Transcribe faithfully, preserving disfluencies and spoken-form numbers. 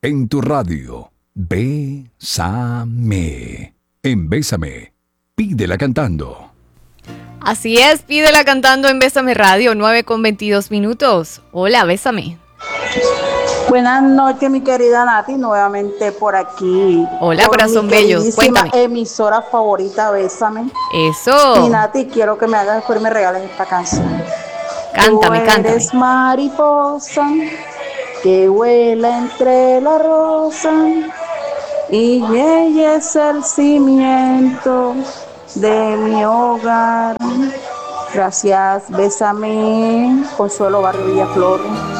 En tu radio, Bésame. En Bésame, pídela cantando. Así es, pídela cantando en Bésame Radio, nueve con veintidós minutos. Hola, Bésame. Buenas noches, mi querida Nati, nuevamente por aquí. Hola, por corazón mi bello, queridísima cuéntame. emisora favorita, Bésame. Eso. Y Nati, quiero que me hagas después y me regales esta canción. Cántame, Tú cántame. eres mariposa que vuela entre la rosa y ella es el cimiento de mi hogar. Gracias, Bésame. Consuelo Barrio Villaflor.